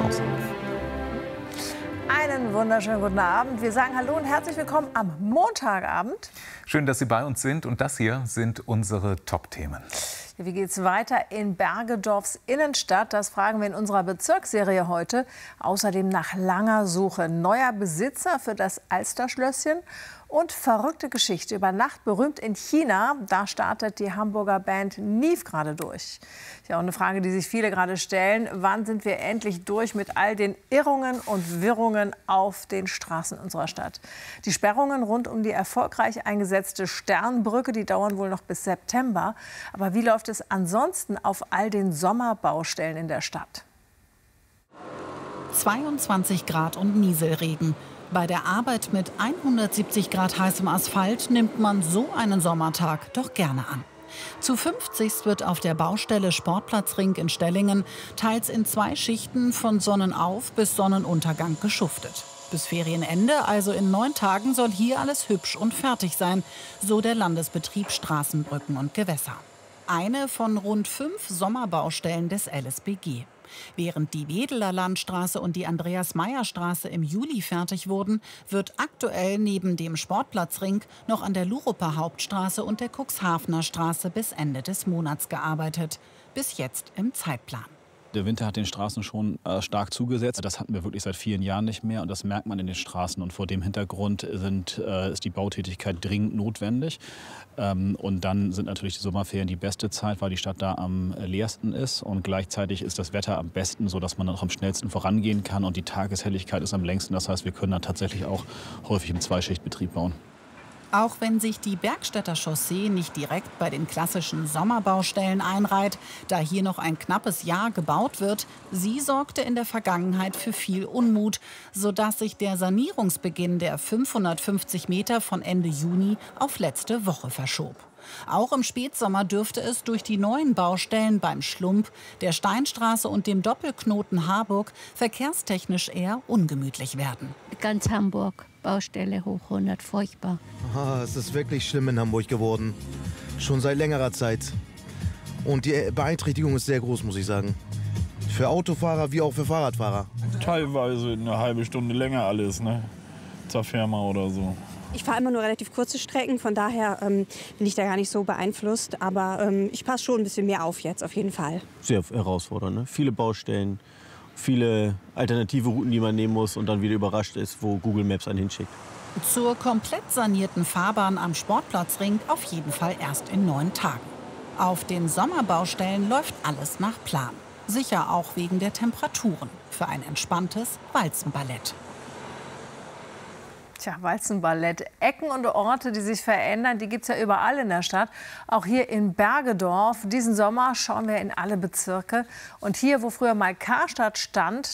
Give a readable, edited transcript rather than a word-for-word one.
aussehen. Einen wunderschönen guten Abend. Wir sagen Hallo und herzlich willkommen am Montagabend. Schön, dass Sie bei uns sind. Und das hier sind unsere Top-Themen. Wie geht es weiter in Bergedorfs Innenstadt? Das fragen wir in unserer Bezirksserie heute. Außerdem nach langer Suche neuer Besitzer für das Alsterschlösschen und verrückte Geschichte über Nacht berühmt in China. Da startet die Hamburger Band Neve gerade durch. Ja, und eine Frage, die sich viele gerade stellen: Wann sind wir endlich durch mit all den Irrungen und Wirrungen auf den Straßen unserer Stadt? Die Sperrungen rund um die erfolgreich eingesetzte Sternbrücke, die dauern wohl noch bis September. Aber wie läuft es ansonsten auf all den Sommerbaustellen in der Stadt? 22 Grad und Nieselregen. Bei der Arbeit mit 170 Grad heißem Asphalt nimmt man so einen Sommertag doch gerne an. Zu 50 wird auf der Baustelle Sportplatzring in Stellingen teils in 2 Schichten von Sonnenauf- bis Sonnenuntergang geschuftet. Bis Ferienende, also in 9 Tagen, soll hier alles hübsch und fertig sein, so der Landesbetrieb Straßenbrücken und Gewässer. Eine von rund 5 Sommerbaustellen des LSBG. Während die Wedeler Landstraße und die Andreas-Meyer-Straße im Juli fertig wurden, wird aktuell neben dem Sportplatzring noch an der Luruper Hauptstraße und der Cuxhavener Straße bis Ende des Monats gearbeitet. Bis jetzt im Zeitplan. Der Winter hat den Straßen schon stark zugesetzt. Das hatten wir wirklich seit vielen Jahren nicht mehr. Und das merkt man in den Straßen. Und vor dem Hintergrund ist die Bautätigkeit dringend notwendig. Und dann sind natürlich die Sommerferien die beste Zeit, weil die Stadt da am leersten ist. Und gleichzeitig ist das Wetter am besten, sodass man dann auch am schnellsten vorangehen kann. Und die Tageshelligkeit ist am längsten. Das heißt, wir können dann tatsächlich auch häufig im Zweischichtbetrieb bauen. Auch wenn sich die Bergstädter Chaussee nicht direkt bei den klassischen Sommerbaustellen einreiht, da hier noch ein knappes Jahr gebaut wird, sie sorgte in der Vergangenheit für viel Unmut, sodass sich der Sanierungsbeginn der 550 Meter von Ende Juni auf letzte Woche verschob. Auch im Spätsommer dürfte es durch die neuen Baustellen beim Schlump, der Steinstraße und dem Doppelknoten Harburg verkehrstechnisch eher ungemütlich werden. Ganz Hamburg, Baustelle hoch 100, furchtbar. Es ist wirklich schlimm in Hamburg geworden, schon seit längerer Zeit. Und die Beeinträchtigung ist sehr groß, muss ich sagen. Für Autofahrer wie auch für Fahrradfahrer. Teilweise eine halbe Stunde länger alles, ne? Zur Firma oder so. Ich fahre immer nur relativ kurze Strecken, von daher bin ich da gar nicht so beeinflusst. Aber ich passe schon ein bisschen mehr auf jetzt, auf jeden Fall. Sehr herausfordernd, ne? Viele Baustellen, viele alternative Routen, die man nehmen muss und dann wieder überrascht ist, wo Google Maps einen hinschickt. Zur komplett sanierten Fahrbahn am Sportplatzring auf jeden Fall erst in 9 Tagen. Auf den Sommerbaustellen läuft alles nach Plan. Sicher auch wegen der Temperaturen für ein entspanntes Walzenballett. Tja, Walzenballett. Ecken und Orte, die sich verändern, die gibt es ja überall in der Stadt. Auch hier in Bergedorf. Diesen Sommer schauen wir in alle Bezirke. Und hier, wo früher mal Karstadt stand,